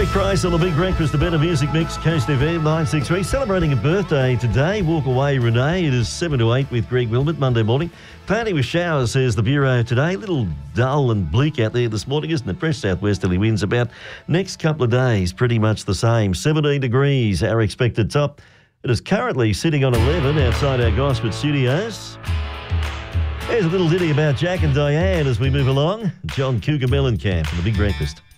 Rick Price on the Big Breakfast, the Better Music Mix, Coast FM 963. Celebrating a birthday today. Walk away, Renee. It is 7 to 8 with Greg Wilmot, Monday morning. Cloudy with showers, says the Bureau today. A little dull and bleak out there this morning, isn't it? Fresh southwesterly winds about. Next couple of days, pretty much the same. 17 degrees, our expected top. It is currently sitting on 11 outside our Gosford studios. Here's a little ditty about Jack and Diane as we move along. John Cougar Mellencamp on the Big Breakfast.